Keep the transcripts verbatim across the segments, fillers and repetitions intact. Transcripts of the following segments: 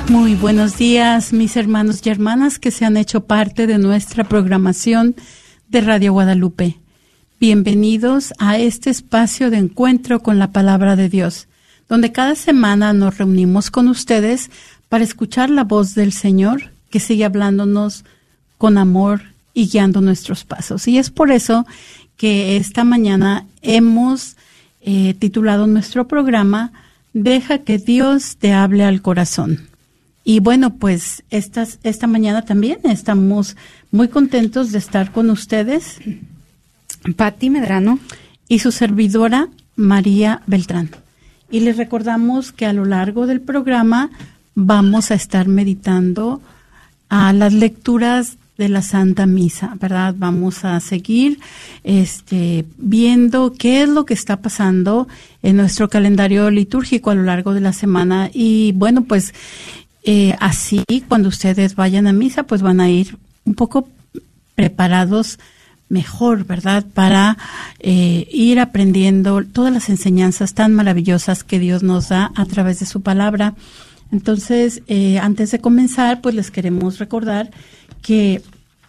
Muy buenos días, mis hermanos y hermanas que se han hecho parte de nuestra programación de Radio Guadalupe. Bienvenidos a este espacio de encuentro con la Palabra de Dios, donde cada semana nos reunimos con ustedes para escuchar la voz del Señor que sigue hablándonos con amor y guiando nuestros pasos. Y es por eso que esta mañana hemos eh, titulado nuestro programa Deja que Dios te hable al corazón. Y bueno, pues estas, esta mañana también estamos muy contentos de estar con ustedes, Pati Medrano y su servidora María Beltrán. Y les recordamos que a lo largo del programa vamos a estar meditando a las lecturas de la Santa Misa, ¿verdad? Vamos a seguir este, viendo qué es lo que está pasando en nuestro calendario litúrgico a lo largo de la semana. Y bueno, pues eh, así cuando ustedes vayan a misa, pues van a ir un poco preparados mejor, ¿verdad? Para eh, ir aprendiendo todas las enseñanzas tan maravillosas que Dios nos da a través de su palabra. Entonces, eh, antes de comenzar, pues les queremos recordar que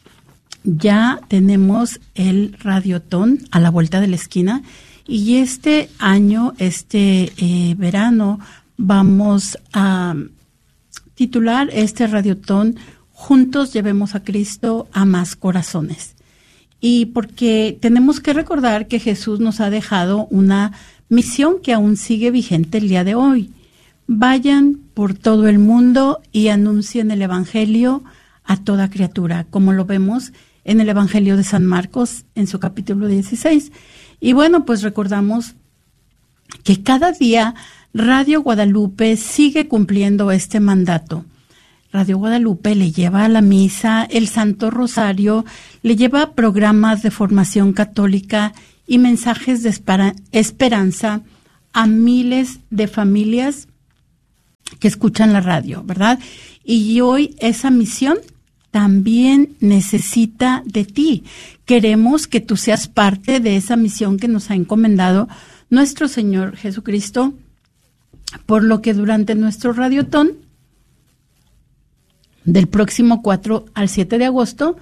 ya tenemos el Radiotón a la vuelta de la esquina y este año, este eh, verano, vamos a titular este Radiotón Juntos llevemos a Cristo a más corazones. Y porque tenemos que recordar que Jesús nos ha dejado una misión que aún sigue vigente el día de hoy. Vayan por todo el mundo y anuncien el Evangelio a toda criatura, como lo vemos en el Evangelio de San Marcos, en su capítulo dieciséis. Y bueno, pues recordamos que cada día Radio Guadalupe sigue cumpliendo este mandato. Radio Guadalupe le lleva a la misa el Santo Rosario, le lleva programas de formación católica y mensajes de esperanza a miles de familias que escuchan la radio, ¿verdad? Y hoy esa misión también necesita de ti. Queremos que tú seas parte de esa misión que nos ha encomendado nuestro Señor Jesucristo, por lo que durante nuestro Radiotón del próximo cuatro al siete de agosto,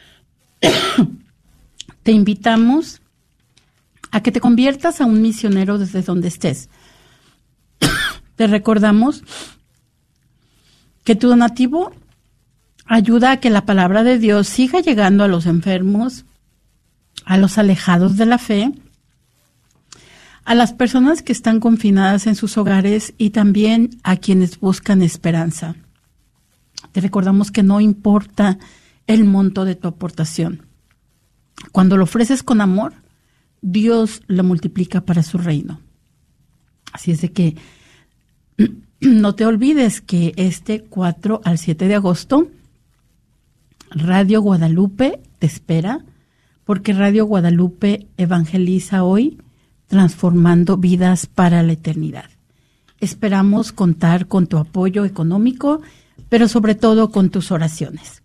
te invitamos a que te conviertas a un misionero desde donde estés. Te recordamos que tu donativo ayuda a que la palabra de Dios siga llegando a los enfermos, a los alejados de la fe, a las personas que están confinadas en sus hogares y también a quienes buscan esperanza. Te recordamos que no importa el monto de tu aportación. Cuando lo ofreces con amor, Dios lo multiplica para su reino. Así es de que no te olvides que este cuatro al siete de agosto, Radio Guadalupe te espera, porque Radio Guadalupe evangeliza hoy, transformando vidas para la eternidad. Esperamos contar con tu apoyo económico, pero sobre todo con tus oraciones.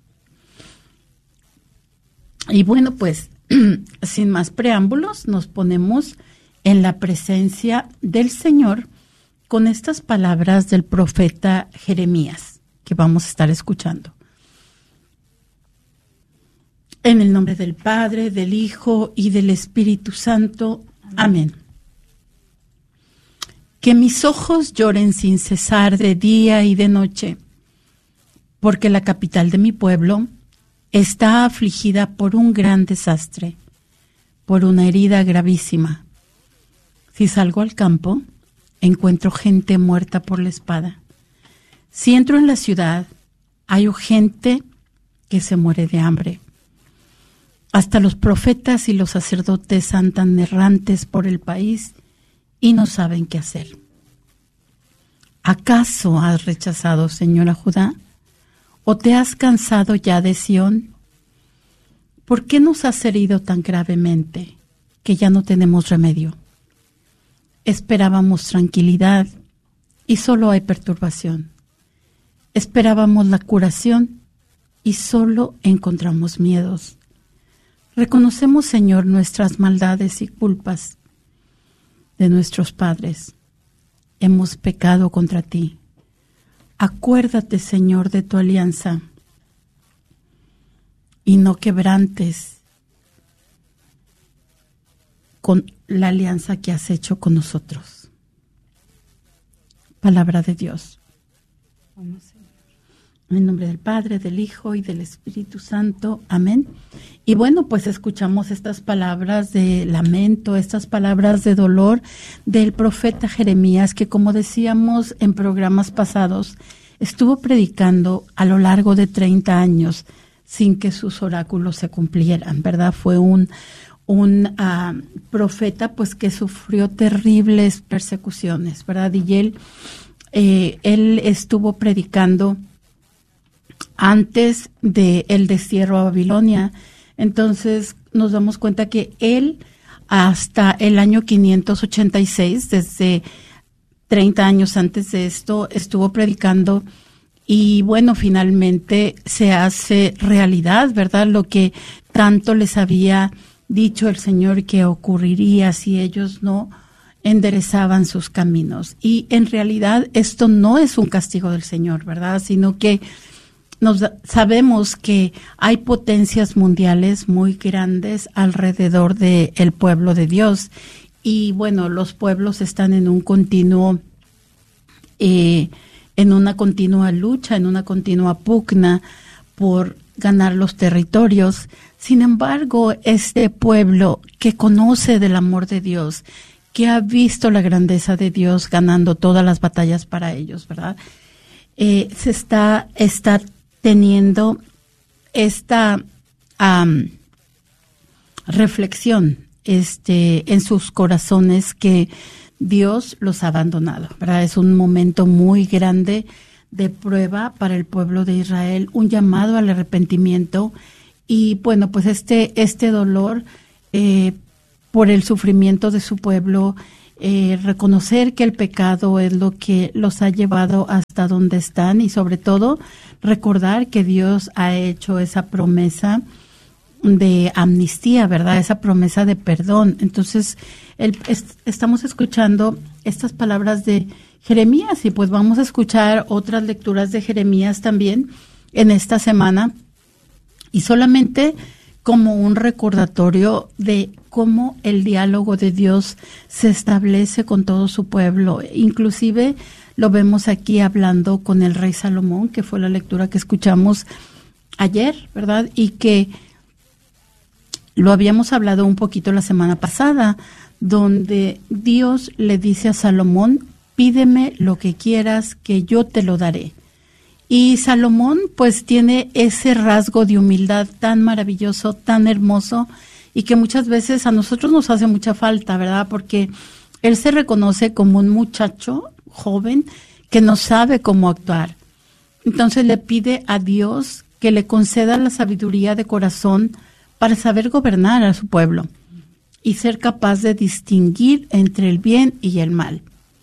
Y bueno, pues, sin más preámbulos, nos ponemos en la presencia del Señor con estas palabras del profeta Jeremías, que vamos a estar escuchando. En el nombre del Padre, del Hijo y del Espíritu Santo. Amén. Que mis ojos lloren sin cesar de día y de noche, porque la capital de mi pueblo está afligida por un gran desastre, por una herida gravísima. Si salgo al campo, encuentro gente muerta por la espada. Si entro en la ciudad, hay gente que se muere de hambre. Hasta los profetas y los sacerdotes andan errantes por el país y no saben qué hacer. ¿Acaso has rechazado, señora Judá? ¿O te has cansado ya de Sión? ¿Por qué nos has herido tan gravemente que ya no tenemos remedio? Esperábamos tranquilidad y solo hay perturbación. Esperábamos la curación y solo encontramos miedos. Reconocemos, Señor, nuestras maldades y culpas de nuestros padres. Hemos pecado contra ti. acuérdate, Señor, de tu alianza y no quebrantes con la alianza que has hecho con nosotros. Palabra de Dios. En el nombre del Padre, del Hijo y del Espíritu Santo. Amén. Y bueno, pues escuchamos estas palabras de lamento, estas palabras de dolor del profeta Jeremías, que como decíamos en programas pasados, estuvo predicando a lo largo de treinta años sin que sus oráculos se cumplieran, ¿verdad? Fue un, un uh, profeta pues que sufrió terribles persecuciones, ¿verdad? Y él, eh, él estuvo predicando antes del destierro a Babilonia. Entonces nos damos cuenta que él hasta el año quinientos ochenta y seis, desde treinta años antes de esto, estuvo predicando y bueno, finalmente se hace realidad, ¿verdad? Lo que tanto les había dicho el Señor que ocurriría si ellos no enderezaban sus caminos. Y en realidad esto no es un castigo del Señor, ¿verdad? Sino que Nos, sabemos que hay potencias mundiales muy grandes alrededor del pueblo de Dios y bueno, los pueblos están en un continuo, eh, en una continua lucha, en una continua pugna por ganar los territorios. Sin embargo, este pueblo que conoce del amor de Dios, que ha visto la grandeza de Dios ganando todas las batallas para ellos, ¿verdad? Eh, se está, está teniendo esta um, reflexión este, en sus corazones que Dios los ha abandonado, ¿verdad? Es un momento muy grande de prueba para el pueblo de Israel, un llamado al arrepentimiento y bueno, pues este, este dolor eh, por el sufrimiento de su pueblo, eh, reconocer que el pecado es lo que los ha llevado hasta donde están y sobre todo recordar que Dios ha hecho esa promesa de amnistía, ¿verdad? Esa promesa de perdón. Entonces, el, est- estamos escuchando estas palabras de Jeremías y pues vamos a escuchar otras lecturas de Jeremías también en esta semana y solamente como un recordatorio de cómo el diálogo de Dios se establece con todo su pueblo. Inclusive lo vemos aquí hablando con el rey Salomón, que fue la lectura que escuchamos ayer, ¿verdad? Y que lo habíamos hablado un poquito la semana pasada, donde Dios le dice a Salomón, pídeme lo que quieras, que yo te lo daré. Y Salomón pues tiene ese rasgo de humildad tan maravilloso, tan hermoso, y que muchas veces a nosotros nos hace mucha falta, ¿verdad? Porque él se reconoce como un muchacho joven que no sabe cómo actuar. Entonces le pide a Dios que le conceda la sabiduría de corazón para saber gobernar a su pueblo y ser capaz de distinguir entre el bien y el mal.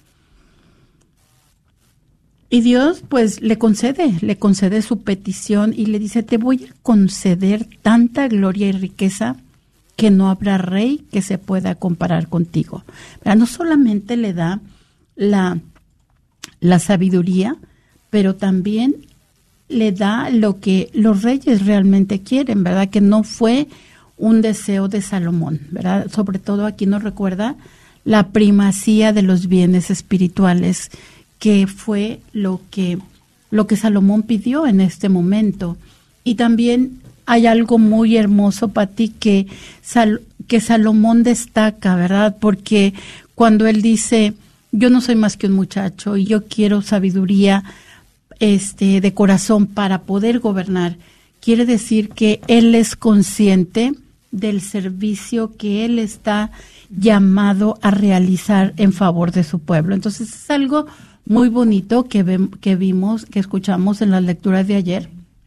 Y Dios pues le concede, le concede su petición y le dice, te voy a conceder tanta gloria y riqueza que no habrá rey que se pueda comparar contigo. ¿Verdad? No solamente le da la, la sabiduría, pero también le da lo que los reyes realmente quieren, ¿verdad? Que no fue un deseo de Salomón, ¿verdad? Sobre todo aquí nos recuerda la primacía de los bienes espirituales, que fue lo que, lo que Salomón pidió en este momento. Y también hay algo muy hermoso, Pati, que, Sal, que Salomón destaca, ¿verdad? Porque cuando él dice, yo no soy más que un muchacho y yo quiero sabiduría este, de corazón para poder gobernar, quiere decir que él es consciente del servicio que él está llamado a realizar en favor de su pueblo. Entonces es algo muy bonito que, ve, que vimos, que escuchamos en las lecturas de ayer.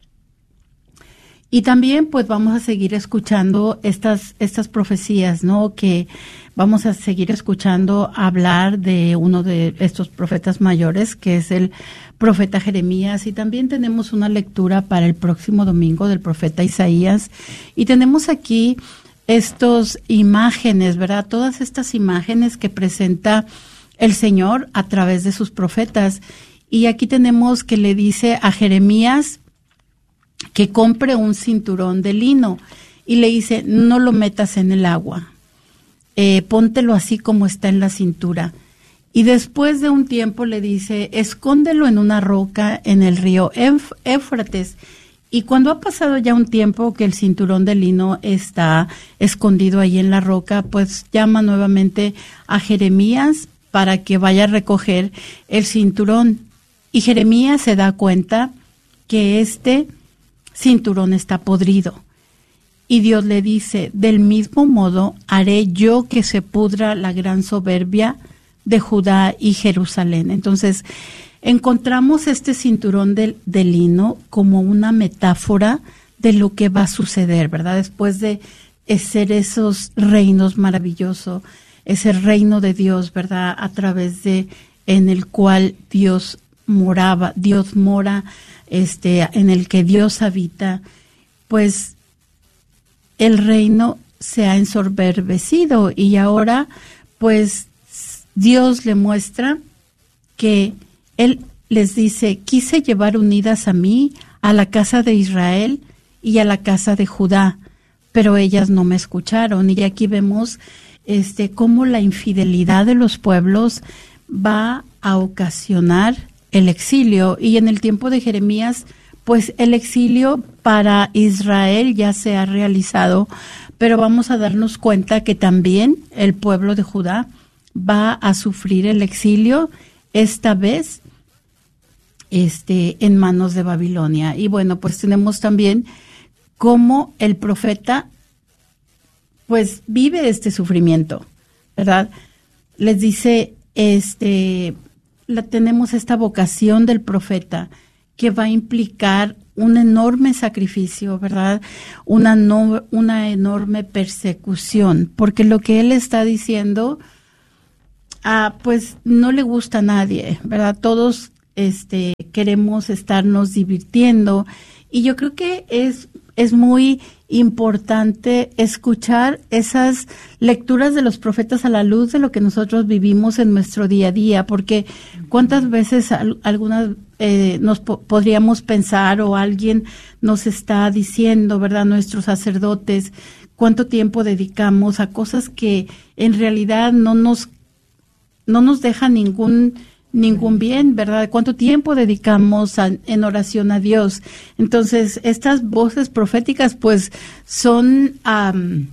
Y también pues vamos a seguir escuchando estas, estas profecías, ¿no? Que vamos a seguir escuchando hablar de uno de estos profetas mayores, que es el profeta Jeremías. Y también tenemos una lectura para el próximo domingo del profeta Isaías. Y tenemos aquí estas imágenes, ¿verdad? Todas estas imágenes que presenta el Señor a través de sus profetas. Y aquí tenemos que le dice a Jeremías que compre un cinturón de lino y le dice, no lo metas en el agua, eh, póntelo así como está en la cintura. Y después de un tiempo le dice, escóndelo en una roca en el río Éufrates. Y cuando ha pasado ya un tiempo que el cinturón de lino está escondido ahí en la roca, pues llama nuevamente a Jeremías para que vaya a recoger el cinturón. Y Jeremías se da cuenta que este cinturón está podrido. Y Dios le dice, del mismo modo haré yo que se pudra la gran soberbia de Judá y Jerusalén. Entonces, encontramos este cinturón de, de lino como una metáfora de lo que va a suceder, ¿verdad? Después de ser esos reinos maravillosos, ese reino de Dios, ¿verdad? A través de, en el cual Dios moraba, Dios mora, este, en el que Dios habita, pues el reino se ha ensoberbecido y ahora, pues, Dios le muestra que Él les dice, quise llevar unidas a mí, a la casa de Israel y a la casa de Judá, pero ellas no me escucharon. Y aquí vemos este, cómo la infidelidad de los pueblos va a ocasionar el exilio. Y en el tiempo de Jeremías, pues el exilio para Israel ya se ha realizado, pero vamos a darnos cuenta que también el pueblo de Judá va a sufrir el exilio, esta vez este, en manos de Babilonia. Y bueno, pues tenemos también cómo el profeta pues vive este sufrimiento, ¿verdad? Les dice, este, la, tenemos esta vocación del profeta que va a implicar un enorme sacrificio, ¿verdad? Una, no, una enorme persecución, porque lo que él está diciendo Ah, pues no le gusta a nadie, ¿verdad? Todos este, queremos estarnos divirtiendo y yo creo que es, es muy importante escuchar esas lecturas de los profetas a la luz de lo que nosotros vivimos en nuestro día a día, porque cuántas veces al, algunas eh, nos po- podríamos pensar o alguien nos está diciendo, ¿verdad? Nuestros sacerdotes, cuánto tiempo dedicamos a cosas que en realidad no nos no nos deja ningún ningún bien, ¿verdad? ¿Cuánto tiempo dedicamos a, en oración a Dios? Entonces, estas voces proféticas, pues, son um,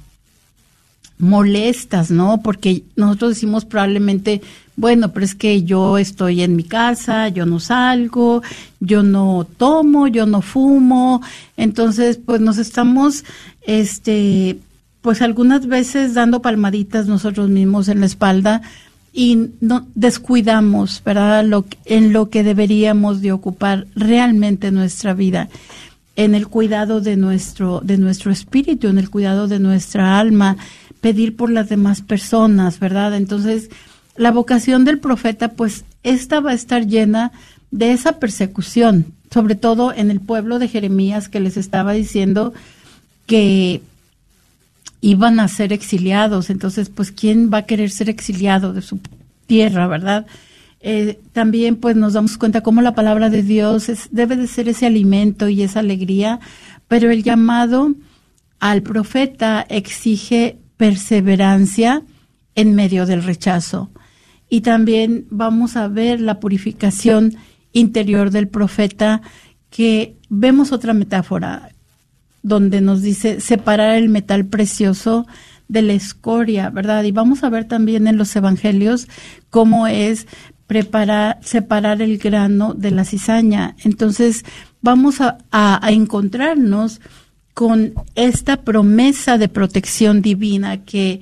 molestas, ¿no? Porque nosotros decimos probablemente, bueno, pero es que yo estoy en mi casa, yo no salgo, yo no tomo, yo no fumo. Entonces, pues, nos estamos, este, pues, algunas veces dando palmaditas nosotros mismos en la espalda, y no descuidamos, ¿verdad?, lo, en lo que deberíamos de ocupar realmente nuestra vida, en el cuidado de nuestro, de nuestro espíritu, en el cuidado de nuestra alma, pedir por las demás personas, ¿verdad? Entonces, la vocación del profeta, pues, esta va a estar llena de esa persecución, sobre todo en el pueblo de Jeremías, que les estaba diciendo que iban a ser exiliados. Entonces, pues, ¿quién va a querer ser exiliado de su tierra, verdad? Eh, también, pues, nos damos cuenta cómo la palabra de Dios es, debe de ser ese alimento y esa alegría, pero el llamado al profeta exige perseverancia en medio del rechazo. Y también vamos a ver la purificación interior del profeta, que vemos otra metáfora donde nos dice separar el metal precioso de la escoria, ¿verdad? Y vamos a ver también en los evangelios cómo es preparar, separar el grano de la cizaña. Entonces, vamos a, a, a encontrarnos con esta promesa de protección divina que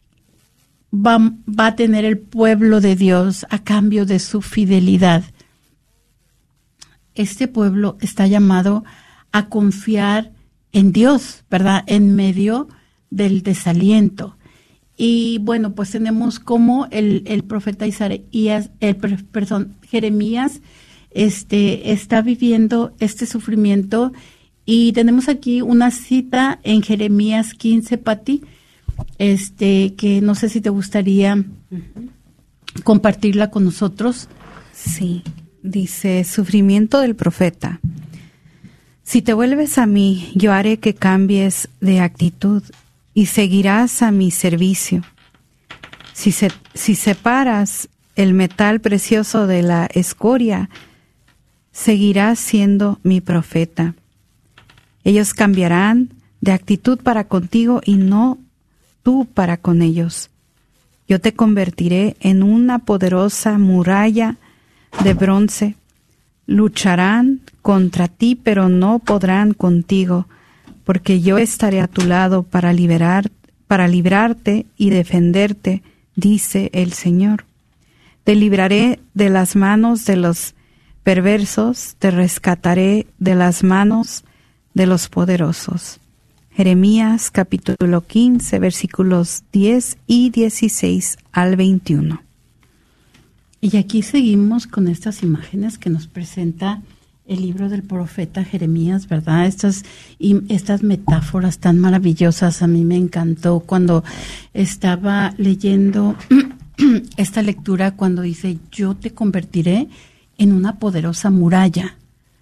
va, va a tener el pueblo de Dios a cambio de su fidelidad. Este pueblo está llamado a confiar en Dios, ¿verdad?, en medio del desaliento. Y bueno, pues tenemos como el, el profeta Isaías, el, perdón, Jeremías, este, está viviendo este sufrimiento, y tenemos aquí una cita en Jeremías quince, Pati, este, que no sé si te gustaría uh-huh. compartirla con nosotros. Sí. dice, sufrimiento del profeta. Si te vuelves a mí, yo haré que cambies de actitud y seguirás a mi servicio. Si, se, si separas el metal precioso de la escoria, seguirás siendo mi profeta. Ellos cambiarán de actitud para contigo y no tú para con ellos. Yo te convertiré en una poderosa muralla de bronce. Lucharán contra ti, pero no podrán contigo, porque yo estaré a tu lado para liberar, para librarte y defenderte, dice el Señor. Te libraré de las manos de los perversos, te rescataré de las manos de los poderosos. Jeremías capítulo quince, versículos diez y dieciséis al veintiuno. Y aquí seguimos con estas imágenes que nos presenta el libro del profeta Jeremías, ¿verdad? Estas, y estas metáforas tan maravillosas, a mí me encantó cuando estaba leyendo esta lectura, cuando dice, yo te convertiré en una poderosa muralla,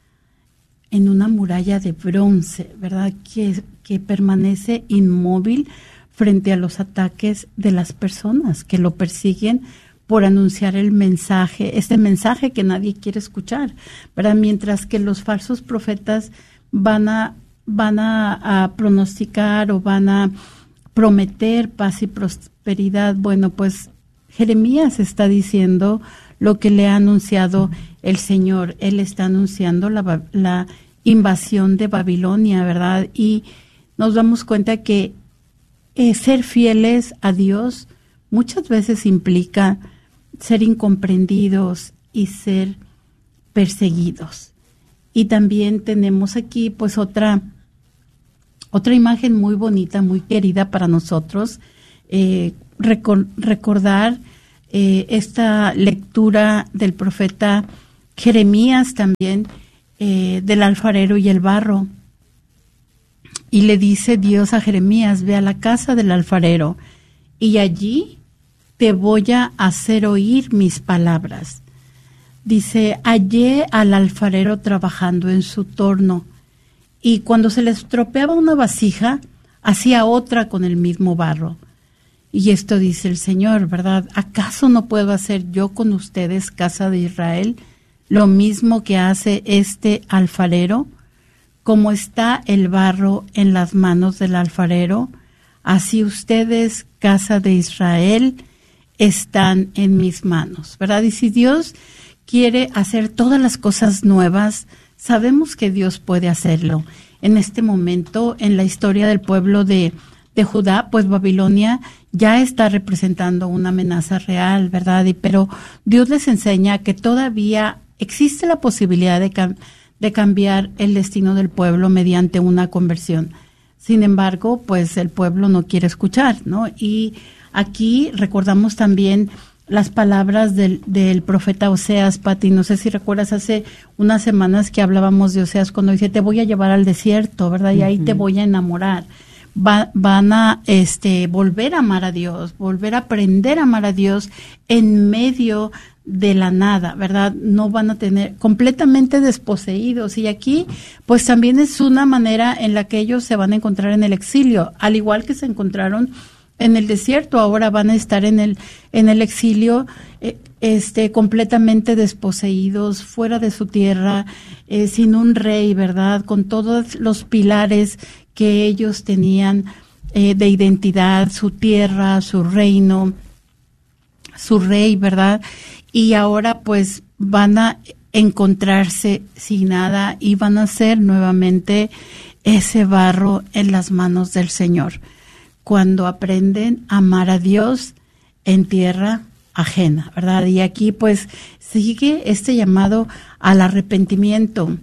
en una muralla de bronce, ¿verdad? Que, que permanece inmóvil frente a los ataques de las personas que lo persiguen por anunciar el mensaje, este mensaje que nadie quiere escuchar, ¿verdad? Mientras que los falsos profetas van a, van a, a pronosticar o van a prometer paz y prosperidad. Bueno, pues Jeremías está diciendo lo que le ha anunciado el Señor. Él está anunciando la, la invasión de Babilonia, ¿verdad? Y nos damos cuenta que eh, ser fieles a Dios muchas veces implica ser incomprendidos y ser perseguidos. Y también tenemos aquí pues otra, otra imagen muy bonita, muy querida para nosotros, eh, recor- recordar eh, esta lectura del profeta Jeremías también, eh, del alfarero y el barro. Y le dice Dios a Jeremías, ve a la casa del alfarero y allí te voy a hacer oír mis palabras. Dice, hallé al alfarero trabajando en su torno, y cuando se le estropeaba una vasija, hacía otra con el mismo barro. Y esto dice el Señor, ¿verdad? ¿Acaso no puedo hacer yo con ustedes, casa de Israel, lo mismo que hace este alfarero? Como está el barro en las manos del alfarero, así ustedes, casa de Israel, están en mis manos, ¿verdad? Y si Dios quiere hacer todas las cosas nuevas, sabemos que Dios puede hacerlo. En este momento, en la historia del pueblo de, de Judá, pues Babilonia ya está representando una amenaza real, ¿verdad? Y, pero Dios les enseña que todavía existe la posibilidad de, cam- de cambiar el destino del pueblo mediante una conversión. Sin embargo, pues el pueblo no quiere escuchar, ¿no? Y aquí recordamos también las palabras del, del profeta Oseas, Pati. No sé si recuerdas hace unas semanas que hablábamos de Oseas cuando dice, te voy a llevar al desierto, ¿verdad? Y ahí uh-huh. te voy a enamorar. Va, van a este, volver a amar a Dios, volver a aprender a amar a Dios en medio de la nada, ¿verdad? No van a tener completamente desposeídos. Y aquí, pues también es una manera en la que ellos se van a encontrar en el exilio, al igual que se encontraron en el desierto, ahora van a estar en el en el exilio, eh, este completamente desposeídos, fuera de su tierra, eh, sin un rey, ¿verdad? Con todos los pilares que ellos tenían eh, de identidad, su tierra, su reino, su rey, ¿verdad? Y ahora pues van a encontrarse sin nada y van a ser nuevamente ese barro en las manos del Señor, cuando aprenden a amar a Dios en tierra ajena, ¿verdad? Y aquí pues sigue este llamado al arrepentimiento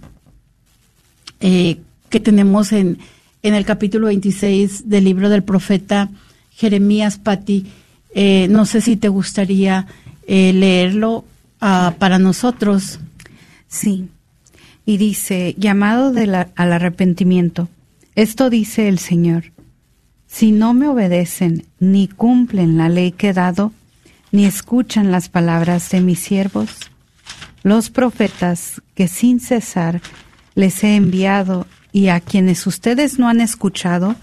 eh, que tenemos en, en el capítulo veintiséis del libro del profeta Jeremías. Pati, eh, no sé si te gustaría eh, leerlo uh, para nosotros. Sí, y dice, llamado de la, al arrepentimiento. Esto dice el Señor. Si no me obedecen, ni cumplen la ley que he dado, ni escuchan las palabras de mis siervos, los profetas que sin cesar les he enviado y a quienes ustedes no han escuchado,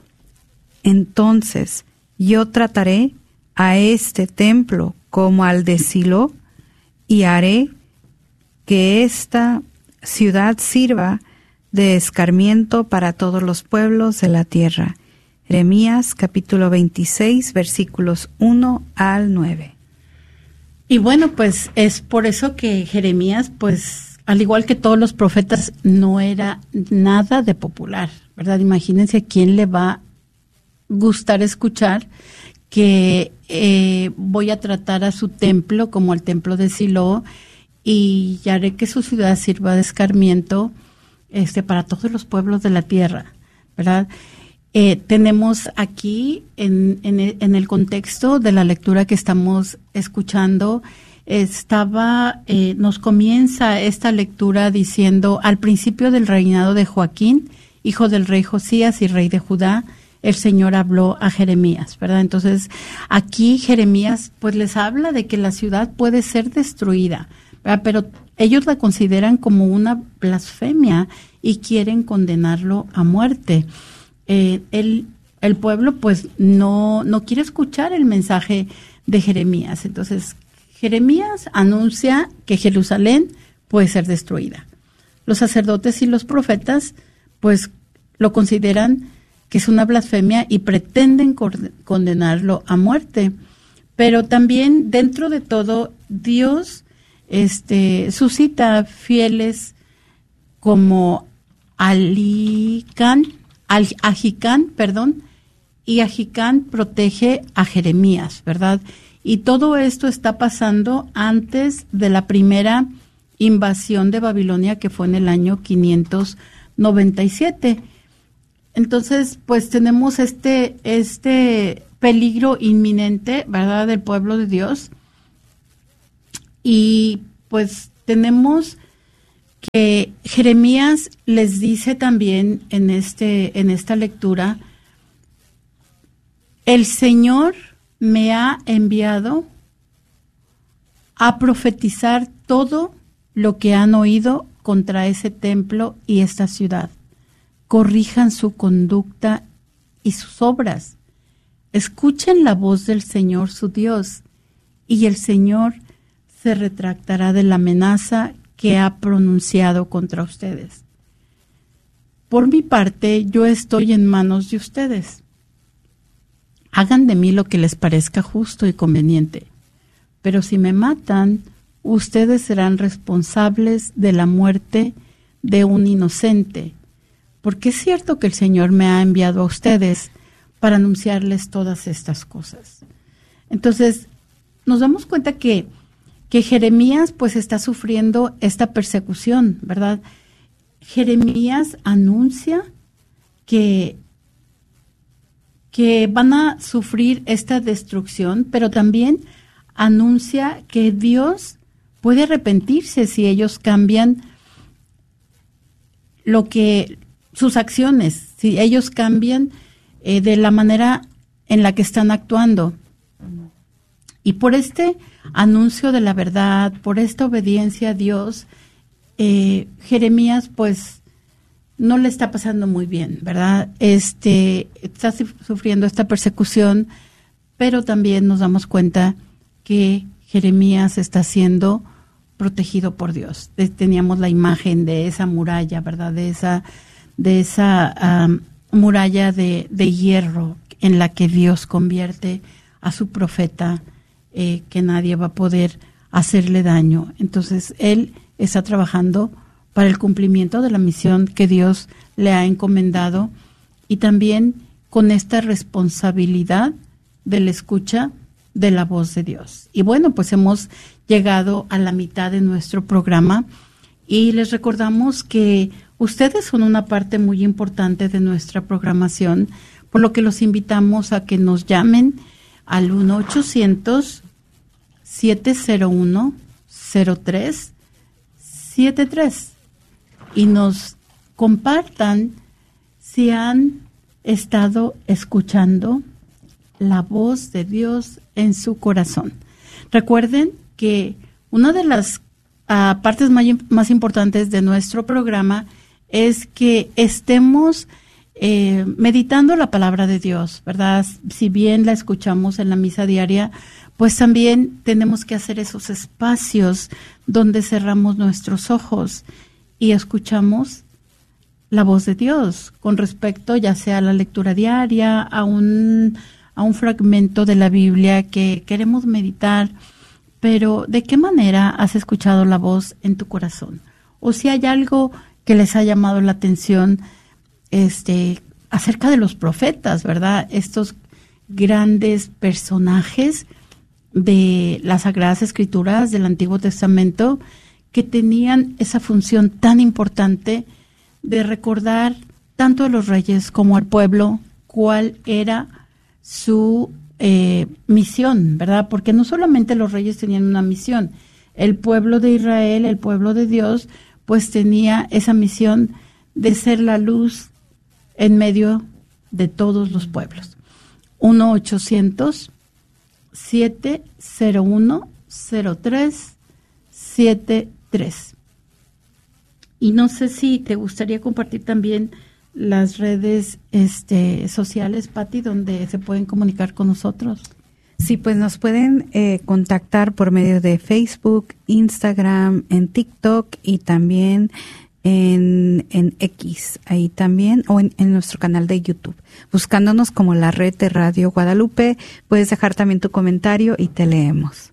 entonces yo trataré a este templo como al de Silo y haré que esta ciudad sirva de escarmiento para todos los pueblos de la tierra. Jeremías capítulo veintiséis, versículos uno al nueve. Y bueno, pues es por eso que Jeremías, pues al igual que todos los profetas, no era nada de popular, ¿verdad? Imagínense a quién le va a gustar escuchar que eh, voy a tratar a su templo como el templo de Silo y haré que su ciudad sirva de escarmiento este, para todos los pueblos de la tierra, ¿verdad? Eh, tenemos aquí en, en, en el contexto de la lectura que estamos escuchando, estaba, eh, nos comienza esta lectura diciendo: al principio del reinado de Joaquín, hijo del rey Josías y rey de Judá, el Señor habló a Jeremías, ¿verdad? Entonces, aquí Jeremías pues les habla de que la ciudad puede ser destruida, ¿verdad? Pero ellos la consideran como una blasfemia y quieren condenarlo a muerte. Eh, el, el pueblo pues no, no quiere escuchar el mensaje de Jeremías. Entonces, Jeremías anuncia que Jerusalén puede ser destruida. Los sacerdotes y los profetas pues lo consideran que es una blasfemia y pretenden condenarlo a muerte. Pero también dentro de todo, Dios este, suscita fieles como Alicán, Al, Ahicán, perdón, y Ahicán protege a Jeremías, ¿verdad? Y todo esto está pasando antes de la primera invasión de Babilonia, que fue en el año quinientos noventa y siete. Entonces, pues tenemos este, este peligro inminente, ¿verdad?, del pueblo de Dios. Y pues tenemos que Jeremías les dice también en este, en esta lectura: el Señor me ha enviado a profetizar todo lo que han oído contra ese templo y esta ciudad. Corrijan su conducta y sus obras. Escuchen la voz del Señor su Dios, y el Señor se retractará de la amenaza que ha pronunciado contra ustedes. Por mi parte, yo estoy en manos de ustedes. Hagan de mí lo que les parezca justo y conveniente, pero si me matan, ustedes serán responsables de la muerte de un inocente, porque es cierto que el Señor me ha enviado a ustedes para anunciarles todas estas cosas. Entonces, nos damos cuenta que, que Jeremías pues está sufriendo esta persecución, ¿verdad? Jeremías anuncia que, que van a sufrir esta destrucción, pero también anuncia que Dios puede arrepentirse si ellos cambian lo que sus acciones, si ellos cambian eh, de la manera en la que están actuando. Y por este anuncio de la verdad, por esta obediencia a Dios, eh, Jeremías pues no le está pasando muy bien, ¿verdad? Este, está sufriendo esta persecución, pero también nos damos cuenta que Jeremías está siendo protegido por Dios. Teníamos la imagen de esa muralla, ¿verdad? De esa, de esa um, muralla de, de hierro en la que Dios convierte a su profeta, eh, que nadie va a poder hacerle daño. Entonces, él está trabajando para el cumplimiento de la misión que Dios le ha encomendado, y también con esta responsabilidad de la escucha de la voz de Dios. Y bueno, pues hemos llegado a la mitad de nuestro programa y les recordamos que ustedes son una parte muy importante de nuestra programación, por lo que los invitamos a que nos llamen al uno ochocientos, siete cero uno, cero tres siete tres y nos compartan si han estado escuchando la voz de Dios en su corazón. Recuerden que una de las uh, partes más, más importantes de nuestro programa es que estemos eh, meditando la palabra de Dios, ¿verdad? Si bien la escuchamos en la misa diaria, pues también tenemos que hacer esos espacios donde cerramos nuestros ojos y escuchamos la voz de Dios con respecto ya sea a la lectura diaria, a un, a un fragmento de la Biblia que queremos meditar. Pero, ¿de qué manera has escuchado la voz en tu corazón? O si hay algo que les ha llamado la atención este, acerca de los profetas, ¿verdad? Estos grandes personajes de las Sagradas Escrituras del Antiguo Testamento que tenían esa función tan importante de recordar tanto a los reyes como al pueblo cuál era su eh, misión, ¿verdad? Porque no solamente los reyes tenían una misión, el pueblo de Israel, el pueblo de Dios, pues tenía esa misión de ser la luz en medio de todos los pueblos. uno ochocientos siete cero uno cero tres siete tres. Y no sé si te gustaría compartir también las redes este, sociales, Pati, donde se pueden comunicar con nosotros. Sí, pues nos pueden eh, contactar por medio de Facebook, Instagram, en TikTok y también en, en X, ahí también, o en, en nuestro canal de YouTube. Buscándonos como la red de Radio Guadalupe, puedes dejar también tu comentario y te leemos.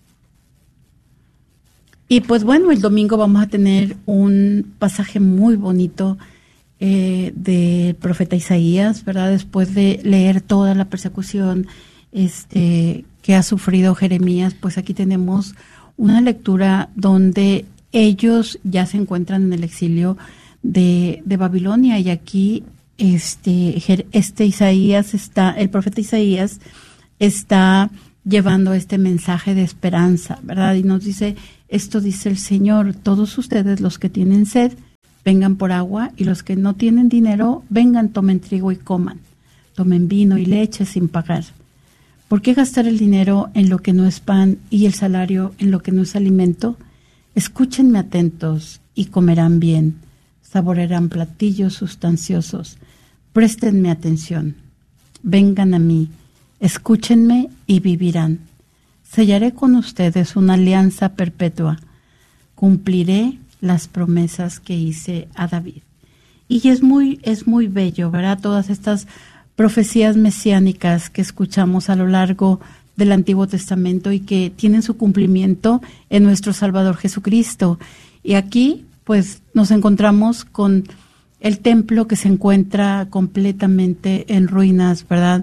Y pues bueno, el domingo vamos a tener un pasaje muy bonito eh, del profeta Isaías, ¿verdad? Después de leer toda la persecución este, que ha sufrido Jeremías, pues aquí tenemos una lectura donde ellos ya se encuentran en el exilio de, de Babilonia y aquí este, este Isaías está, el profeta Isaías está llevando este mensaje de esperanza, ¿verdad? Y nos dice, esto dice el Señor, todos ustedes los que tienen sed, vengan por agua, y los que no tienen dinero, vengan, tomen trigo y coman, tomen vino y leche sin pagar. ¿Por qué gastar el dinero en lo que no es pan y el salario en lo que no es alimento? Escúchenme atentos y comerán bien, saborearán platillos sustanciosos. Préstenme atención, vengan a mí, escúchenme y vivirán. Sellaré con ustedes una alianza perpetua. Cumpliré las promesas que hice a David. Y es muy, es muy bello, ¿verdad? Todas estas profecías mesiánicas que escuchamos a lo largo del Antiguo Testamento y que tienen su cumplimiento en nuestro Salvador Jesucristo. Y aquí, pues, nos encontramos con el templo que se encuentra completamente en ruinas, ¿verdad?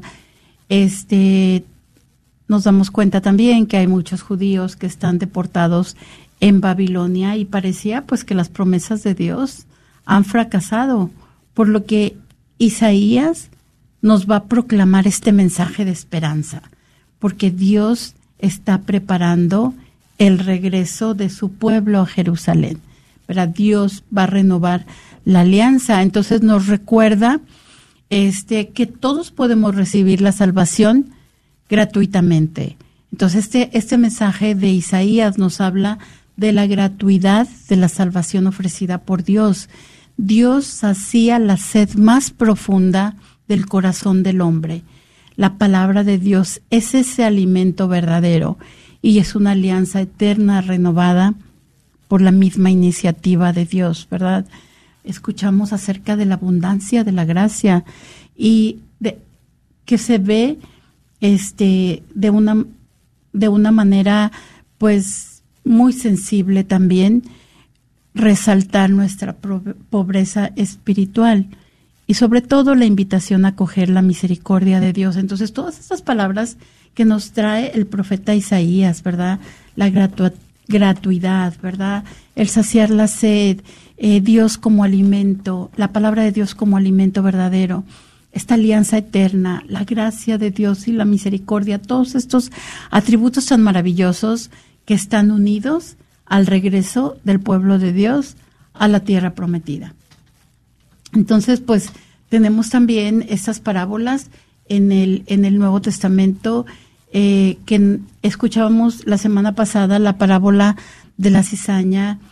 Este, nos damos cuenta también que hay muchos judíos que están deportados en Babilonia y parecía, pues, que las promesas de Dios han fracasado, por lo que Isaías nos va a proclamar este mensaje de esperanza, porque Dios está preparando el regreso de su pueblo a Jerusalén, ¿verdad? Dios va a renovar la alianza. Entonces nos recuerda este, que todos podemos recibir la salvación gratuitamente. Entonces este, este mensaje de Isaías nos habla de la gratuidad de la salvación ofrecida por Dios. Dios sacía la sed más profunda del corazón del hombre. La palabra de Dios es ese alimento verdadero y es una alianza eterna renovada por la misma iniciativa de Dios, ¿verdad? Escuchamos acerca de la abundancia de la gracia y de, que se ve este de una de una manera pues muy sensible también resaltar nuestra pobreza espiritual y sobre todo la invitación a acoger la misericordia de Dios. Entonces, todas estas palabras que nos trae el profeta Isaías, ¿verdad? La gratu- gratuidad, ¿verdad? El saciar la sed, eh, Dios como alimento, la palabra de Dios como alimento verdadero, esta alianza eterna, la gracia de Dios y la misericordia, todos estos atributos tan maravillosos que están unidos al regreso del pueblo de Dios a la tierra prometida. Entonces, pues, tenemos también estas parábolas en el, en el Nuevo Testamento, eh, que escuchábamos la semana pasada, la parábola de la cizaña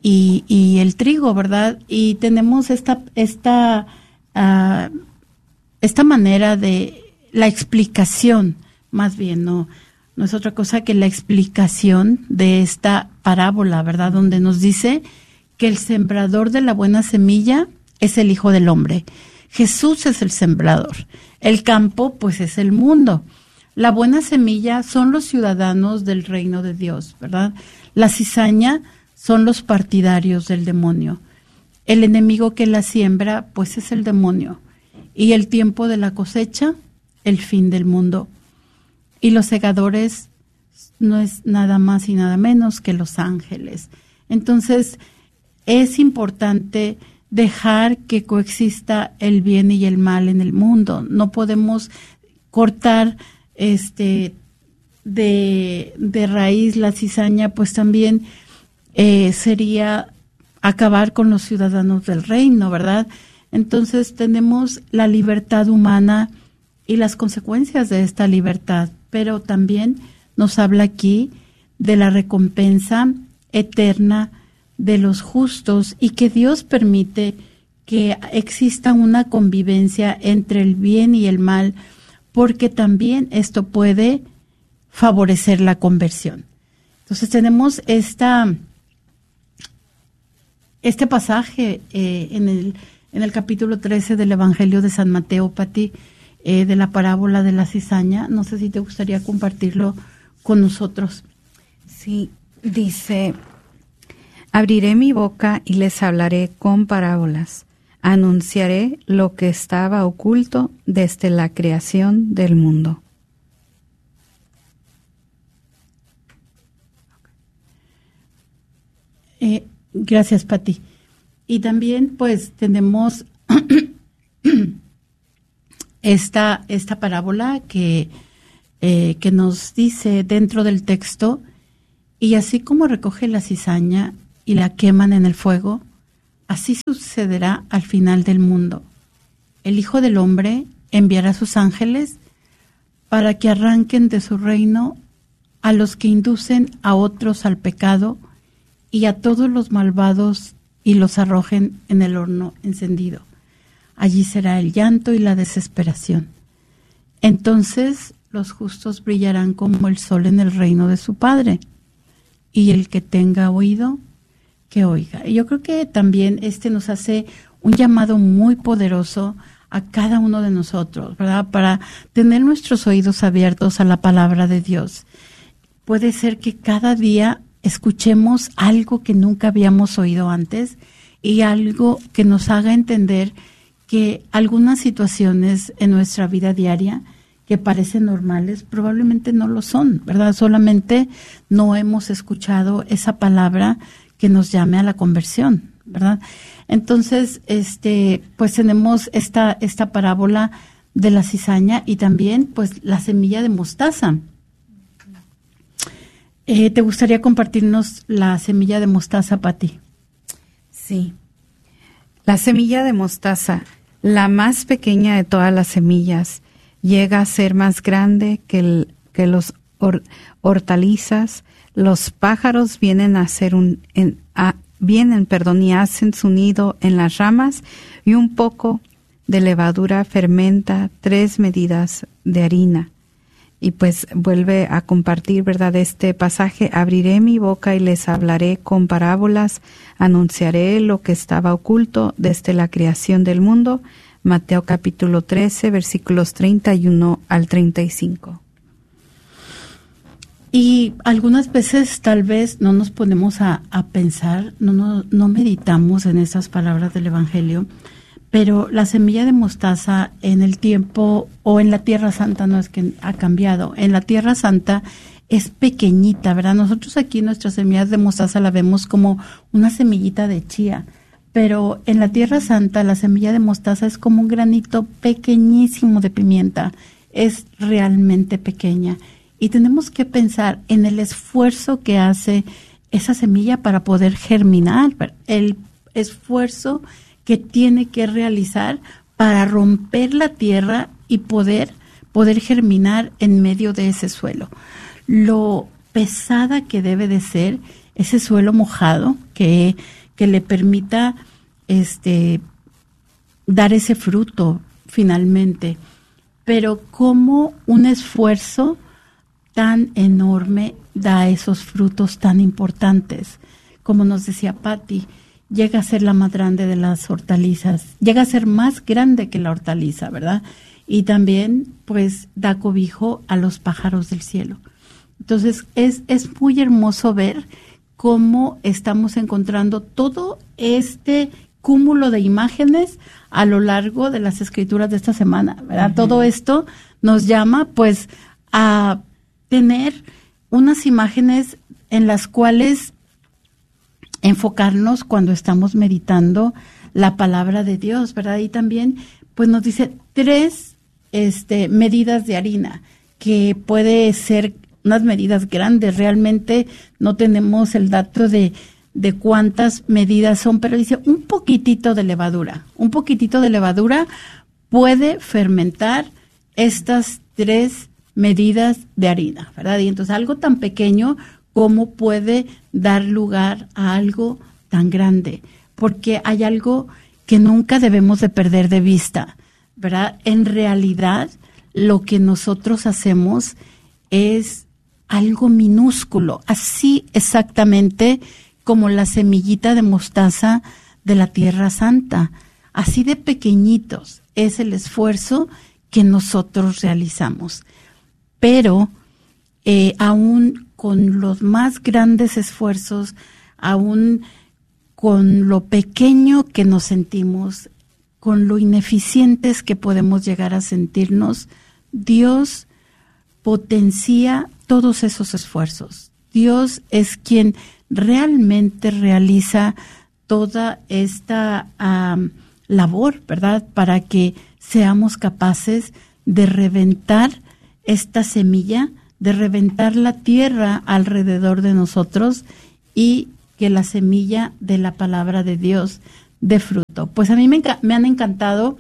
y, y el trigo, ¿verdad? Y tenemos esta, esta, uh, esta manera de la explicación, más bien, no, no es otra cosa que la explicación de esta parábola, ¿verdad? Donde nos dice que el sembrador de la buena semilla es el Hijo del Hombre. Jesús es el sembrador. El campo, pues, es el mundo. La buena semilla son los ciudadanos del reino de Dios, ¿verdad? La cizaña son los partidarios del demonio. El enemigo que la siembra, pues, es el demonio. Y el tiempo de la cosecha, el fin del mundo. Y los segadores no es nada más y nada menos que los ángeles. Entonces, es importante dejar que coexista el bien y el mal en el mundo. No podemos cortar este de, de raíz la cizaña, pues también eh, sería acabar con los ciudadanos del reino, ¿verdad? Entonces tenemos la libertad humana y las consecuencias de esta libertad, pero también nos habla aquí de la recompensa eterna de los justos y que Dios permite que exista una convivencia entre el bien y el mal, porque también esto puede favorecer la conversión. Entonces tenemos esta este pasaje eh, en el en el capítulo trece del Evangelio de San Mateo, Pati, eh, de la parábola de la cizaña. No sé si te gustaría compartirlo con nosotros. Sí, dice: abriré mi boca y les hablaré con parábolas. Anunciaré lo que estaba oculto desde la creación del mundo. Eh, gracias, Pati. Y también, pues, tenemos esta, esta parábola que, eh, que nos dice dentro del texto: y así como recoge la cizaña y la queman en el fuego, así sucederá al final del mundo. El Hijo del Hombre enviará a sus ángeles para que arranquen de su reino a los que inducen a otros al pecado y a todos los malvados y los arrojen en el horno encendido. Allí será el llanto y la desesperación. Entonces los justos brillarán como el sol en el reino de su Padre. Y el que tenga oído, que oiga. Y yo creo que también este nos hace un llamado muy poderoso a cada uno de nosotros, ¿verdad? Para tener nuestros oídos abiertos a la palabra de Dios. Puede ser que cada día escuchemos algo que nunca habíamos oído antes y algo que nos haga entender que algunas situaciones en nuestra vida diaria que parecen normales probablemente no lo son, ¿verdad? Solamente no hemos escuchado esa palabra que nos llame a la conversión, ¿verdad? Entonces, este, pues tenemos esta, esta parábola de la cizaña y también, pues, la semilla de mostaza. Eh, ¿Te gustaría compartirnos la semilla de mostaza, Pati? Sí. La semilla de mostaza, la más pequeña de todas las semillas, llega a ser más grande que, el, que los or, hortalizas. Los pájaros vienen a hacer un en, a, vienen, perdón, y hacen su nido en las ramas, y un poco de levadura fermenta tres medidas de harina. Y pues vuelve a compartir, ¿verdad?, este pasaje: abriré mi boca y les hablaré con parábolas, anunciaré lo que estaba oculto desde la creación del mundo. Mateo capítulo trece, versículos treinta y uno al treinta y cinco. Y algunas veces tal vez no nos ponemos a, a pensar, no, no, no meditamos en esas palabras del Evangelio, pero la semilla de mostaza en el tiempo o en la Tierra Santa no es que ha cambiado. En la Tierra Santa es pequeñita, ¿verdad? Nosotros aquí nuestras semillas de mostaza la vemos como una semillita de chía, pero en la Tierra Santa la semilla de mostaza es como un granito pequeñísimo de pimienta. Es realmente pequeña. Y tenemos que pensar en el esfuerzo que hace esa semilla para poder germinar, el esfuerzo que tiene que realizar para romper la tierra y poder, poder germinar en medio de ese suelo. Lo pesada que debe de ser ese suelo mojado, que que le permita este dar ese fruto finalmente. Pero cómo un esfuerzo tan enorme da esos frutos tan importantes. Como nos decía Patti, llega a ser la más grande de las hortalizas, llega a ser más grande que la hortaliza, ¿verdad? Y también, pues, da cobijo a los pájaros del cielo. Entonces, es, es muy hermoso ver cómo estamos encontrando todo este cúmulo de imágenes a lo largo de las escrituras de esta semana, ¿verdad? Uh-huh. Todo esto nos llama, pues, a tener unas imágenes en las cuales enfocarnos cuando estamos meditando la palabra de Dios, ¿verdad? Y también, pues, nos dice tres este, medidas de harina, que puede ser unas medidas grandes. Realmente no tenemos el dato de, de cuántas medidas son, pero dice un poquitito de levadura. Un poquitito de levadura puede fermentar estas tres medidas de harina, ¿verdad? Y entonces algo tan pequeño como puede dar lugar a algo tan grande, porque hay algo que nunca debemos de perder de vista, ¿verdad? En realidad, lo que nosotros hacemos es algo minúsculo, así exactamente como la semillita de mostaza de la Tierra Santa. Así de pequeñitos es el esfuerzo que nosotros realizamos. Pero eh, aún con los más grandes esfuerzos, aún con lo pequeño que nos sentimos, con lo ineficientes que podemos llegar a sentirnos, Dios potencia todos esos esfuerzos. Dios es quien realmente realiza toda esta um, labor, ¿verdad? Para que seamos capaces de reventar esta semilla, de reventar la tierra alrededor de nosotros y que la semilla de la palabra de Dios dé fruto. Pues a mí me, enca- me han encantado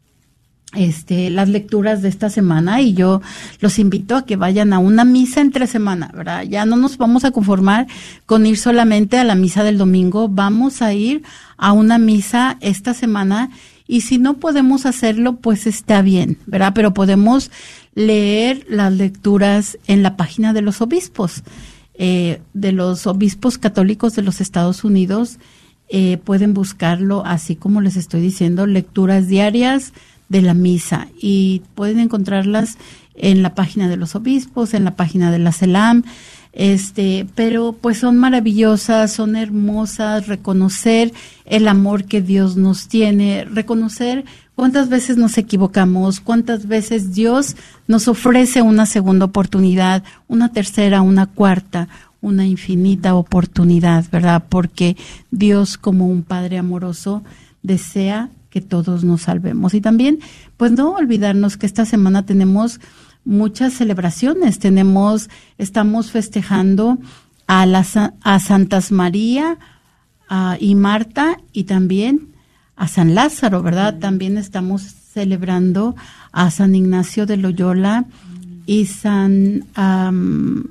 este, las lecturas de esta semana y yo los invito a que vayan a una misa entre semana, ¿verdad? Ya no nos vamos a conformar con ir solamente a la misa del domingo, vamos a ir a una misa esta semana y si no podemos hacerlo, pues está bien, ¿verdad? Pero podemos leer las lecturas en la página de los obispos, eh, de los obispos católicos de los Estados Unidos. Eh, pueden buscarlo, así como les estoy diciendo, lecturas diarias de la misa, y pueden encontrarlas en la página de los obispos, en la página de la CELAM, este, pero pues son maravillosas, son hermosas. Reconocer el amor que Dios nos tiene, reconocer cuántas veces nos equivocamos, cuántas veces Dios nos ofrece una segunda oportunidad, una tercera, una cuarta, una infinita oportunidad, ¿verdad? Porque Dios, como un Padre amoroso, desea que todos nos salvemos. Y también, pues no olvidarnos que esta semana tenemos muchas celebraciones. Tenemos, estamos festejando a las a Santas María a, y Marta, y también a San Lázaro, ¿verdad? Mm. También estamos celebrando a San Ignacio de Loyola y San um,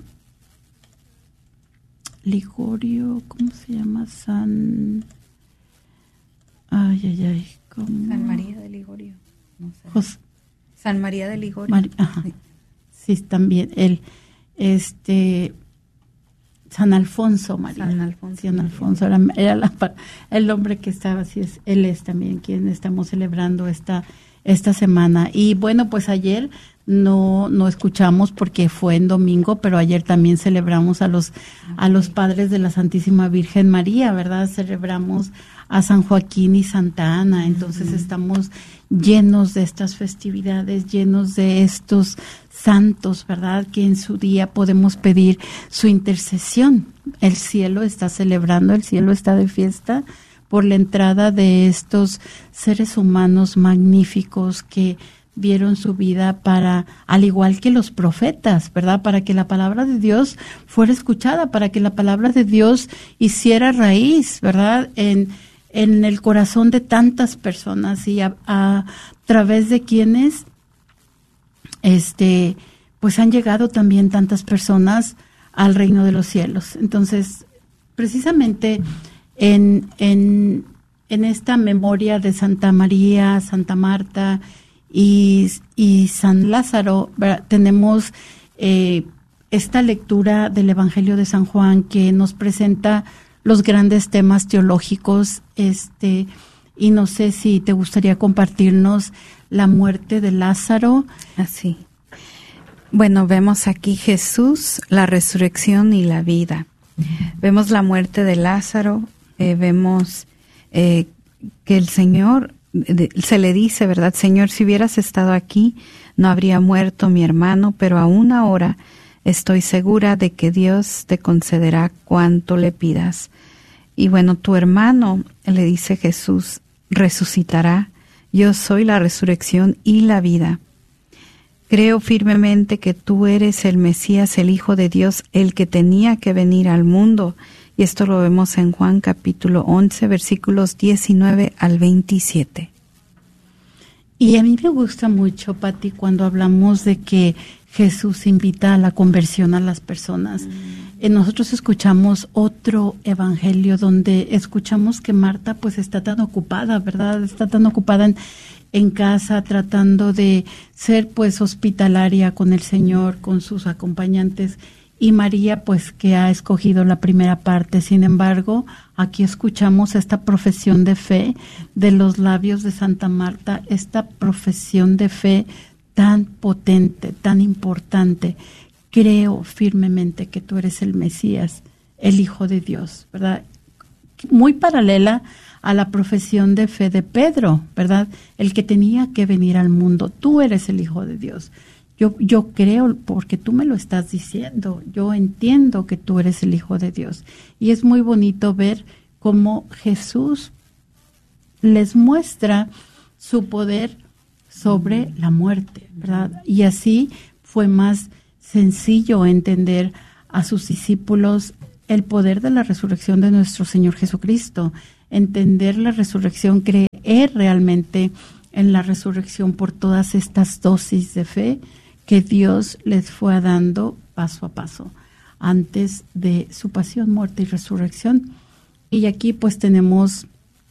Ligorio, ¿cómo se llama? San... Ay, ay, ay. ¿cómo? San María de Ligorio. No sé. Jos... San María de Ligorio. Mar... Ajá. Sí. Sí, también. Él, este... San Alfonso María. San Alfonso. San Alfonso era, era la, el nombre que estaba, así es. Él es también quien estamos celebrando esta, esta semana. Y bueno, pues ayer no, no escuchamos porque fue en domingo, pero ayer también celebramos a los, okay. a los padres de la Santísima Virgen María, ¿verdad? Celebramos a San Joaquín y Santa Ana. Entonces uh-huh. estamos llenos de estas festividades, llenos de estos santos, ¿verdad? Que en su día podemos pedir su intercesión. El cielo está celebrando, el cielo está de fiesta por la entrada de estos seres humanos magníficos que dieron su vida para, al igual que los profetas, ¿verdad? Para que la palabra de Dios fuera escuchada, para que la palabra de Dios hiciera raíz, ¿verdad? En, en el corazón de tantas personas y a, a través de quienes este, pues han llegado también tantas personas al reino de los cielos. Entonces, precisamente en, en, en esta memoria de Santa María, Santa Marta y, y San Lázaro, ¿verdad? Tenemos eh, esta lectura del Evangelio de San Juan que nos presenta los grandes temas teológicos, este, y no sé si te gustaría compartirnos la muerte de Lázaro. Así. Bueno, vemos aquí Jesús, la resurrección y la vida. Vemos la muerte de Lázaro, eh, vemos eh, que el Señor, de, se le dice, ¿verdad? Señor, si hubieras estado aquí, no habría muerto mi hermano, pero aún ahora estoy segura de que Dios te concederá cuanto le pidas. Y bueno, tu hermano, le dice Jesús, resucitará. Yo soy la resurrección y la vida. Creo firmemente que tú eres el Mesías, el Hijo de Dios, el que tenía que venir al mundo. Y esto lo vemos en Juan capítulo once, versículos diecinueve al veintisiete. Y a mí me gusta mucho, Pati, cuando hablamos de que Jesús invita a la conversión a las personas. Mm. Nosotros escuchamos otro evangelio donde escuchamos que Marta pues está tan ocupada, ¿verdad? Está tan ocupada en, en casa tratando de ser pues hospitalaria con el Señor, con sus acompañantes, y María pues que ha escogido la primera parte. Sin embargo, aquí escuchamos esta profesión de fe de los labios de Santa Marta, esta profesión de fe tan potente, tan importante. Creo firmemente que tú eres el Mesías, el Hijo de Dios, ¿verdad? Muy paralela a la profesión de fe de Pedro, ¿verdad? El que tenía que venir al mundo. Tú eres el Hijo de Dios. Yo, yo creo porque tú me lo estás diciendo. Yo entiendo que tú eres el Hijo de Dios. Y es muy bonito ver cómo Jesús les muestra su poder sobre la muerte, ¿verdad? Y así fue más sencillo entender a sus discípulos el poder de la resurrección de nuestro Señor Jesucristo, entender la resurrección, creer realmente en la resurrección por todas estas dosis de fe que Dios les fue dando paso a paso antes de su pasión, muerte y resurrección. Y aquí pues tenemos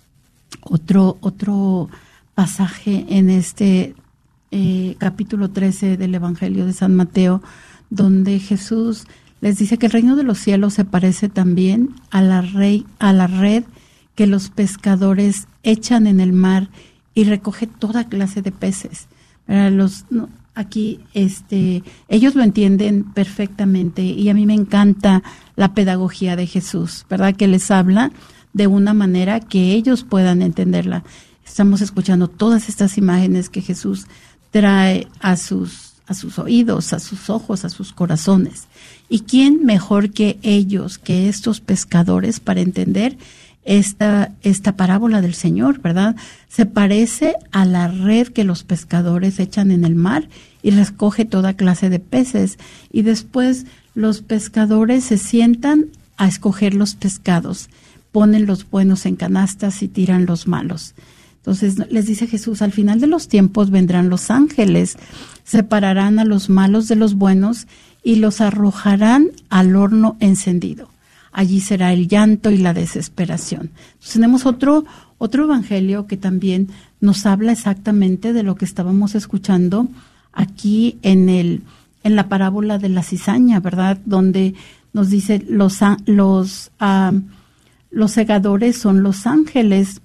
otro otro pasaje en este eh, capítulo trece del Evangelio de San Mateo, donde Jesús les dice que el reino de los cielos se parece también a la, rey, a la red que los pescadores echan en el mar y recoge toda clase de peces. Los, no, aquí este, ellos lo entienden perfectamente y a mí me encanta la pedagogía de Jesús, ¿verdad? Que les habla de una manera que ellos puedan entenderla. Estamos escuchando todas estas imágenes que Jesús trae a sus, a sus oídos, a sus ojos, a sus corazones. ¿Y quién mejor que ellos, que estos pescadores, para entender esta, esta parábola del Señor, ¿verdad? Se parece a la red que los pescadores echan en el mar y recoge toda clase de peces. Y después los pescadores se sientan a escoger los pescados, ponen los buenos en canastas y tiran los malos. Entonces les dice Jesús, al final de los tiempos vendrán los ángeles, separarán a los malos de los buenos y los arrojarán al horno encendido. Allí será el llanto y la desesperación. Entonces, tenemos otro, otro evangelio que también nos habla exactamente de lo que estábamos escuchando aquí en el, en la parábola de la cizaña, ¿verdad? Donde nos dice los, los, uh, los segadores son los ángeles.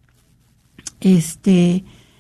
Este,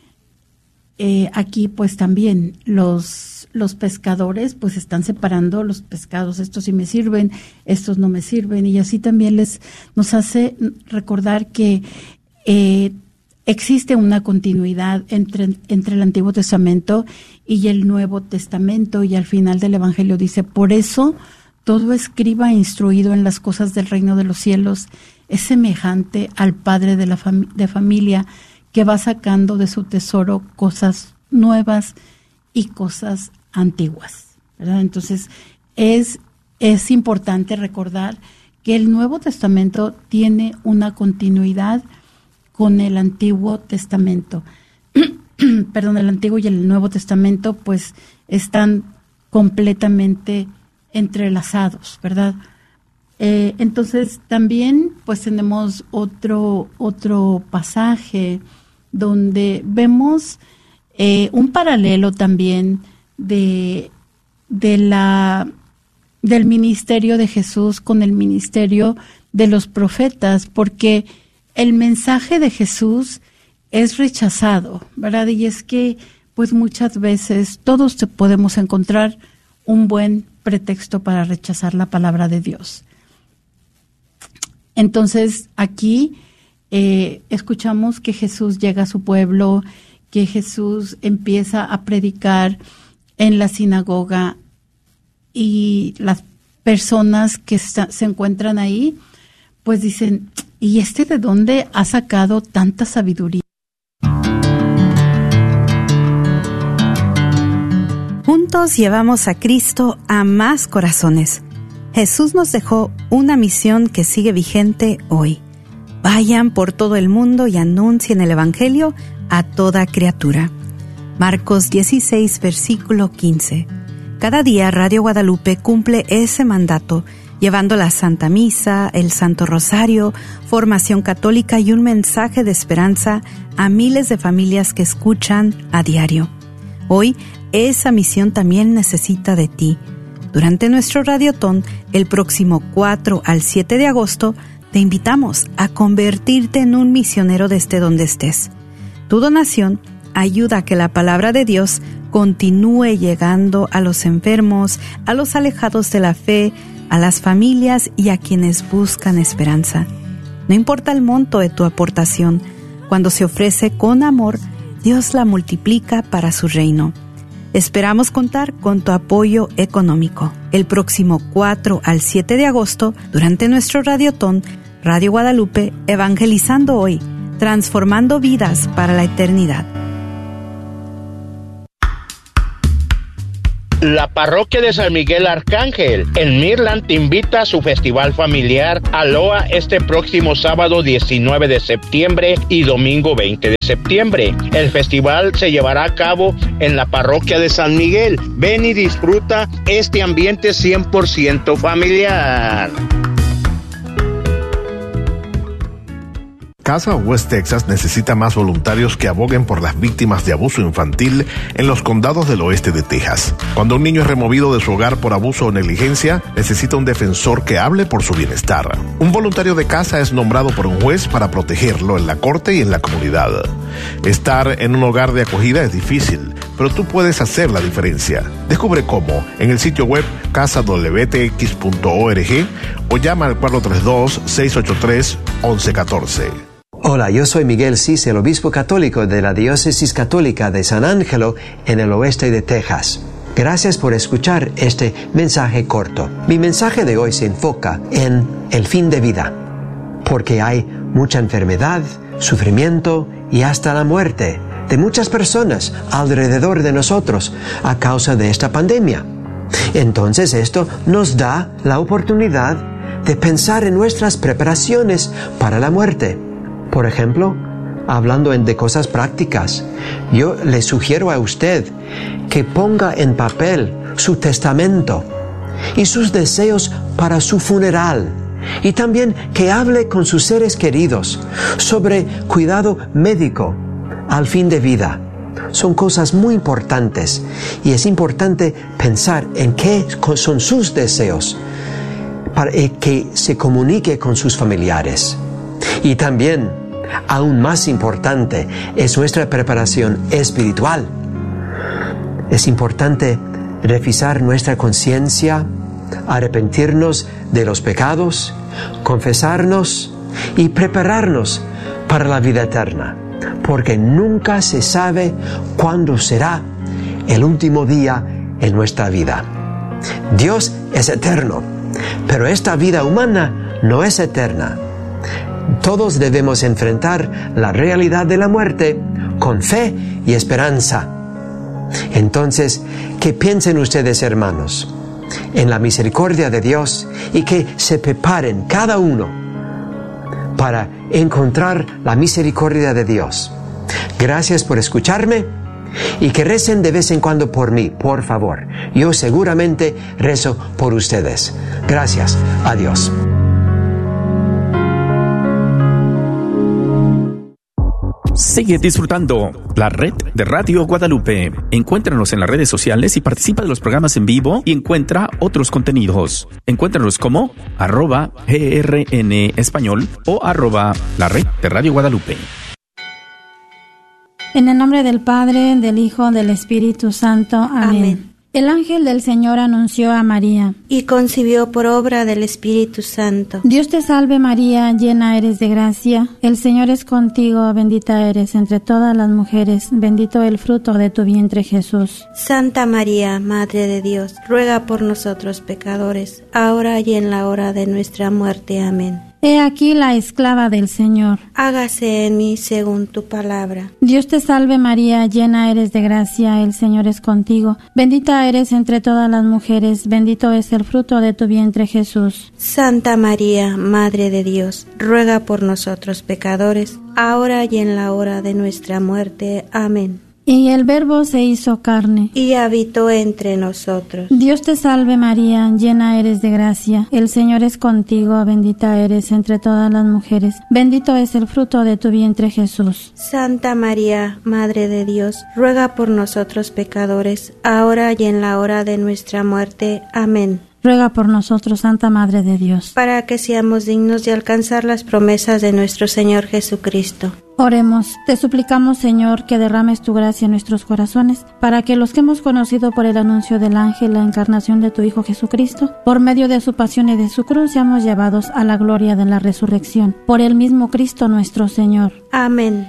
eh, aquí pues también los, los pescadores pues están separando los pescados, estos sí me sirven, estos no me sirven, y así también les nos hace recordar que eh, existe una continuidad entre, entre el Antiguo Testamento y el Nuevo Testamento, y al final del Evangelio dice, por eso todo escriba instruido en las cosas del reino de los cielos es semejante al padre de la fam- de familia que va sacando de su tesoro cosas nuevas y cosas antiguas, ¿verdad? Entonces, es, es importante recordar que el Nuevo Testamento tiene una continuidad con el Antiguo Testamento. Perdón, el Antiguo y el Nuevo Testamento, pues, están completamente entrelazados, ¿verdad? Eh, entonces también pues tenemos otro, otro pasaje donde vemos eh, un paralelo también de, de la, del ministerio de Jesús con el ministerio de los profetas, porque el mensaje de Jesús es rechazado, ¿verdad? Y es que pues muchas veces todos te podemos encontrar un buen pretexto para rechazar la palabra de Dios. Entonces aquí eh, escuchamos que Jesús llega a su pueblo, que Jesús empieza a predicar en la sinagoga y las personas que está, se encuentran ahí, pues dicen, ¿y este de dónde ha sacado tanta sabiduría? Juntos llevamos a Cristo a más corazones. Jesús nos dejó una misión que sigue vigente hoy. Vayan por todo el mundo y anuncien el Evangelio a toda criatura. Marcos dieciséis, versículo quince. Cada día Radio Guadalupe cumple ese mandato, llevando la Santa Misa, el Santo Rosario, formación católica y un mensaje de esperanza a miles de familias que escuchan a diario. Hoy, esa misión también necesita de ti. Durante nuestro Radiotón, el próximo cuatro al siete de agosto, te invitamos a convertirte en un misionero desde donde estés. Tu donación ayuda a que la palabra de Dios continúe llegando a los enfermos, a los alejados de la fe, a las familias y a quienes buscan esperanza. No importa el monto de tu aportación, cuando se ofrece con amor, Dios la multiplica para su reino. Esperamos contar con tu apoyo económico. El próximo cuatro al siete de agosto, durante nuestro Radiotón, Radio Guadalupe, evangelizando hoy, transformando vidas para la eternidad. La parroquia de San Miguel Arcángel en Midland te invita a su festival familiar Aloha este próximo sábado diecinueve de septiembre y domingo veinte de septiembre. El festival se llevará a cabo en la parroquia de San Miguel. Ven y disfruta este ambiente cien por ciento familiar. Casa West Texas necesita más voluntarios que aboguen por las víctimas de abuso infantil en los condados del oeste de Texas. Cuando un niño es removido de su hogar por abuso o negligencia, necesita un defensor que hable por su bienestar. Un voluntario de casa es nombrado por un juez para protegerlo en la corte y en la comunidad. Estar en un hogar de acogida es difícil, pero tú puedes hacer la diferencia. Descubre cómo en el sitio web casa w t x punto org o llama al cuatro tres dos, seis ocho tres, once catorce. Hola, yo soy Miguel Cis, el obispo católico de la Diócesis Católica de San Ángelo en el oeste de Texas. Gracias por escuchar este mensaje corto. Mi mensaje de hoy se enfoca en el fin de vida, porque hay mucha enfermedad, sufrimiento y hasta la muerte de muchas personas alrededor de nosotros a causa de esta pandemia. Entonces esto nos da la oportunidad de pensar en nuestras preparaciones para la muerte. Por ejemplo, hablando de cosas prácticas, yo le sugiero a usted que ponga en papel su testamento y sus deseos para su funeral, y también que hable con sus seres queridos sobre cuidado médico al fin de vida. Son cosas muy importantes y es importante pensar en qué son sus deseos para que se comunique con sus familiares. Y también, aún más importante, es nuestra preparación espiritual. Es importante revisar nuestra conciencia, arrepentirnos de los pecados, confesarnos y prepararnos para la vida eterna, porque nunca se sabe cuándo será el último día en nuestra vida. Dios es eterno, pero esta vida humana no es eterna. Todos debemos enfrentar la realidad de la muerte con fe y esperanza. Entonces, que piensen ustedes, hermanos, en la misericordia de Dios y que se preparen cada uno para encontrar la misericordia de Dios. Gracias por escucharme Y que recen de vez en cuando por mí, por favor. Yo seguramente rezo por ustedes. Gracias. Adiós. Sigue disfrutando la red de Radio Guadalupe. Encuéntranos en las redes sociales y participa de los programas en vivo y encuentra otros contenidos. Encuéntranos como arroba grn español o arroba la red de Radio Guadalupe. En el nombre del Padre, del Hijo, del Espíritu Santo. Amén. Amén. El ángel del Señor anunció a María, y concibió por obra del Espíritu Santo. Dios te salve María, llena eres de gracia, el Señor es contigo, bendita eres entre todas las mujeres, bendito el fruto de tu vientre Jesús. Santa María, Madre de Dios, ruega por nosotros pecadores, ahora y en la hora de nuestra muerte. Amén. He aquí la esclava del Señor. Hágase en mí según tu palabra. Dios te salve María, llena eres de gracia, el Señor es contigo. Bendita eres entre todas las mujeres, bendito es el fruto de tu vientre Jesús. Santa María, Madre de Dios, ruega por nosotros pecadores, ahora y en la hora de nuestra muerte. Amén. Y el Verbo se hizo carne, y habitó entre nosotros. Dios te salve María, llena eres de gracia, el Señor es contigo, bendita eres entre todas las mujeres, bendito es el fruto de tu vientre Jesús. Santa María, Madre de Dios, ruega por nosotros pecadores, ahora y en la hora de nuestra muerte. Amén. Ruega por nosotros, Santa Madre de Dios, para que seamos dignos de alcanzar las promesas de nuestro Señor Jesucristo. Oremos, te suplicamos, Señor, que derrames tu gracia en nuestros corazones, para que los que hemos conocido por el anuncio del ángel la encarnación de tu Hijo Jesucristo, por medio de su pasión y de su cruz, seamos llevados a la gloria de la resurrección. Por el mismo Cristo nuestro Señor. Amén.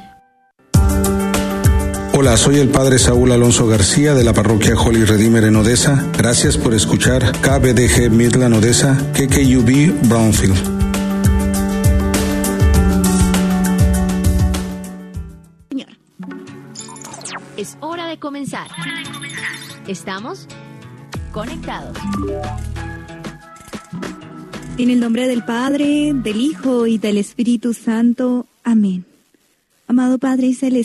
Hola, soy el Padre Saúl Alonso García de la Parroquia Holy Redeemer en Odessa. Gracias por escuchar K B D G Midland Odessa, K K U B Brownfield. Es hora de comenzar. Estamos conectados. En el nombre del Padre, del Hijo y del Espíritu Santo. Amén. Amado Padre Celestial,